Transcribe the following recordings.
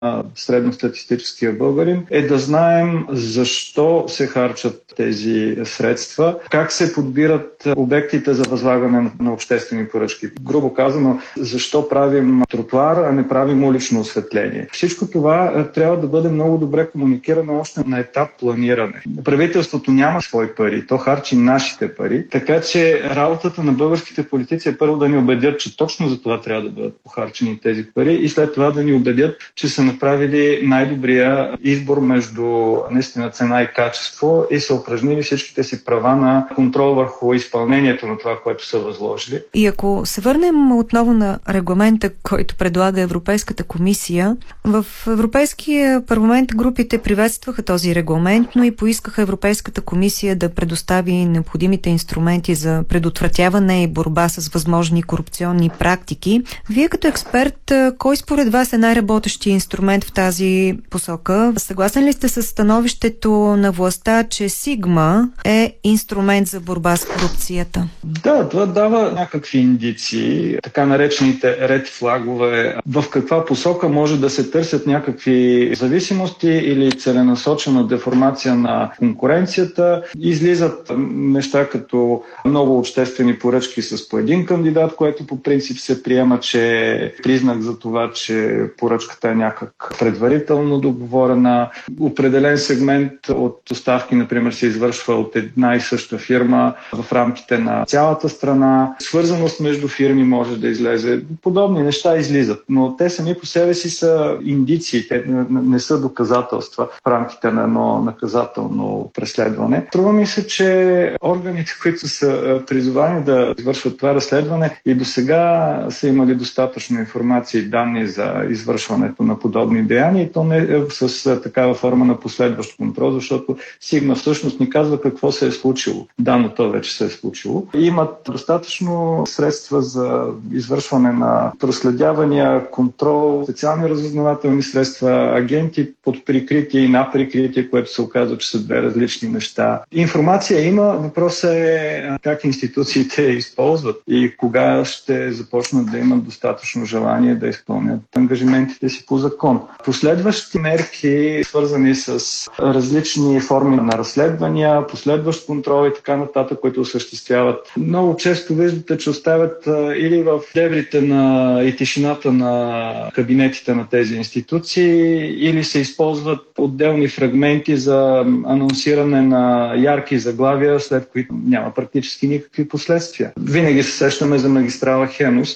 средностатистическия българин, е да знаем защо се харчат тези средства, как се подбират обектите за възлагане на обществени поръчки. Грубо казано, защо правим тротуар, а не правим улично осветление. Всичко това трябва да бъде много добре комуникирано още на етап планиране. Правителството няма свои пари, то харчи нашите пари, така че работата на българските политици е първо да ни убедят, че точно за това трябва да бъдат похарчени тези пари и след това да ни убедят, че са направили най-добрия избор между наистина цена и качество и са упражнили всичките си права на контрол върху изпълнението на това, което са възложили. И ако се върнем отново на регламента, който предлага Европейската комисия, в Европейския парламент групите приветстваха този регламент, но и поискаха Европейската комисия да предостави необходимите инструменти за предотвратяване и борба с възможни корупционни практики. Вие като експерт, кой според вас е най-работещият инструмент в тази посока? Съгласен ли сте с становището на властта, че Сигма е инструмент за борба с корупцията? Да, това дава някакви индиции, така наречените ред флагове, в каква посока може да се търсят някакви зависимости или целенасочена деформация на конкуренцията. Излизат неща като много обществени поръчки с по един кандидат, което по принцип се приема, че е признак за това, че поръчката е някак предварително договорена. Определен сегмент от доставки, например, се извършва от една и съща фирма в рамките на цялата страна. Свързаност между фирми може да излезе. Подобни неща излизат, но те сами по себе си са индиции, те не са доказателства в рамките на едно наказателно преследване. Струва ми се, че органите, които са призовани да извършват това разследване и до сега са имали достатъчно информация и данни за извършването на подобни деяния и то не с такава форма на последващ контрол, защото Сигма всъщност ни казва какво се е случило. Да, но то вече се е случило. Имат достатъчно средства за извършване на проследявания, контрол, специални разузнавателни средства, агенти под прикритие и на прикритие, което се оказва, че са две различни неща. Информация има, въпросът е как институциите я използват и кога ще започнат да имат достатъчно желание да изпълнят ангажиментите си по закон. Последващи мерки, свързани с различни форми на разследвания, последващ контрол и така нататък, които осъществяват. Много често виждате, че оставят или в дебрите и тишината на кабинетите на тези институции, или се използват отделни фрагменти за анонсиране на ярки заглавия, след които няма практически никакви последствия. Винаги се сещаме за магистрала Хемус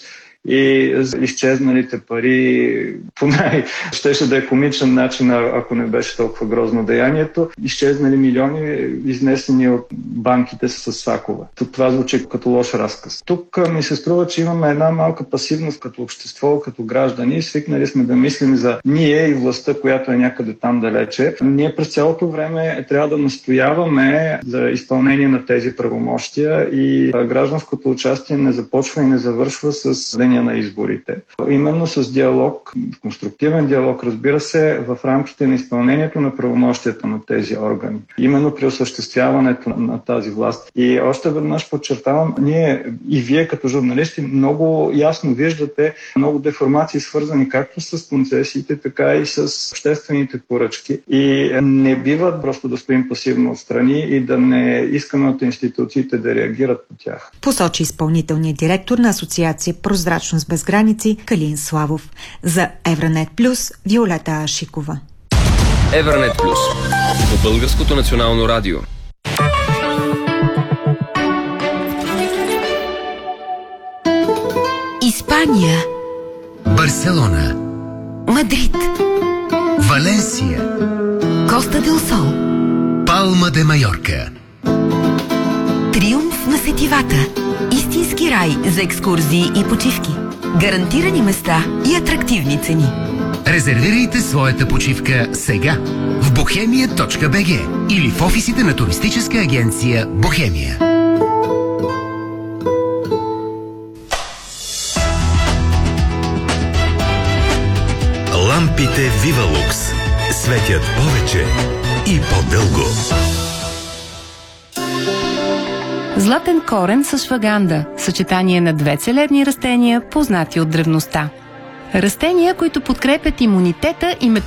и за изчезналите пари, щеше да е комичен начин, ако не беше толкова грозно деянието. Изчезнали милиони, изнесени от банките с сакове. Това звучи като лош разказ. Тук ми се струва, че имаме една малка пасивност като общество, като граждани. Свикнали сме да мислим за ние и властта, която е някъде там далече. Ние през цялото време трябва да настояваме за изпълнение на тези правомощия и гражданското участие не започва и не завършва с деня на изборите. Именно с диалог, конструктивен диалог, разбира се, в рамките на изпълнението на правомощията на тези органи. Именно при осъществяването на тази власт. И още веднъж подчертавам, ние и вие като журналисти много ясно виждате много деформации, свързани както с концесиите, така и с обществените поръчки. И не бива просто да стоим пасивно отстрани и да не искаме от институциите да реагират по тях. Посочи изпълнителният директор на Асоциация Прозрачност без граници Калин Славов. За Евранет Плюс Виолета Ашикова. Евранет Плюс по Българското национално радио. Испания, Барселона, Мадрид, Валенсия, Коста дел Сол, Палма де Майорка. Триумф на сетивата. Истински рай за екскурзии и почивки. Гарантирани места и атрактивни цени. Резервирайте своята почивка сега в bohemia.bg или в офисите на туристическа агенция Бохемия. Лампите Вивалукс светят повече и по-дълго. Златен корен с шваганда – съчетание на две целебни растения, познати от древността. Растения, които подкрепят имунитета и